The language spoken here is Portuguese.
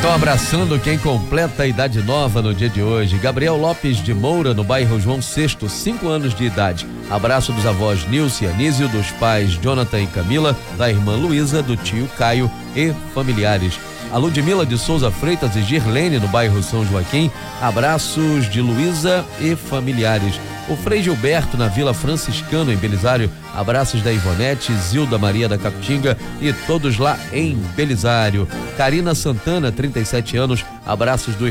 Estão abraçando quem completa a idade nova no dia de hoje. Gabriel Lopes de Moura, no bairro João VI, 5 anos de idade. Abraço dos avós Nilce e Anísio, dos pais Jonathan e Camila, da irmã Luísa, do tio Caio e familiares. A Ludmila de Souza Freitas e Girlene, no bairro São Joaquim. Abraços de Luísa e familiares. O Frei Gilberto, na Vila Franciscano, em Belisário. Abraços da Ivonete, Zilda Maria da Capitinga e todos lá em Belisário. Karina Santana, 37 anos. Abraços do